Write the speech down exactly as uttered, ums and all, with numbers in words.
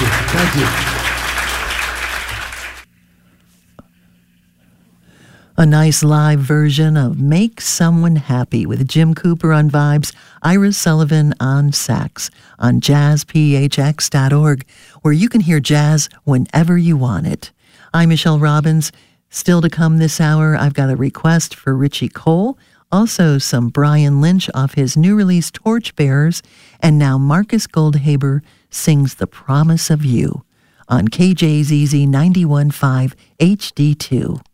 you. Thank you. A nice live version of Make Someone Happy with Jim Cooper on vibes, Ira Sullivan on sax on jazz p h x dot org, where you can hear jazz whenever you want it. I'm Michelle Robbins. Still to come this hour, I've got a request for Richie Cole, also some Brian Lynch off his new release Torchbearers, and now Marcus Goldhaber sings The Promise of You on K J Z Z ninety-one point five H D two.